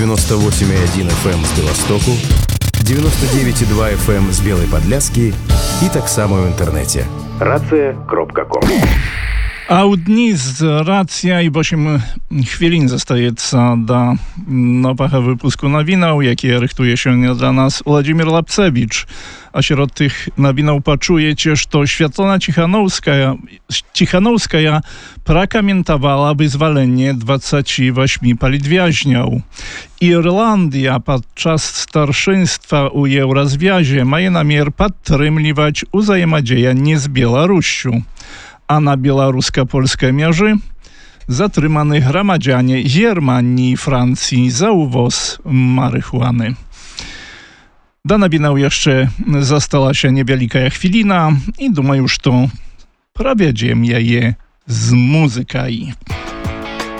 98,1 FM з Беластоку, 99,2 FM з Белой Подляски і таксама ў інтэрнэце. Racja.com. A u dni z Racja i 8 chwilin zostajeca do nowego wypusku nowinów, jakie rychtuje się dla nas Władimir Lapcewicz. A śród tych nowinów poczujecie, że Światlana Cichanowskaja prakomentowała wyzwolenie 28 politwiaźniów. Irlandia podczas starszyństwa u Eurozwiązku ma namiar podtrzymywać wzajemodieяние z Białorusią. A na białorusko-polskiej mierze zatrzymani gromadzianie Germanii i Francji za uwoz marihuany. Do nowinów jeszcze została się niewielka chwilina i думаю, że prowadziemy je z muzyką.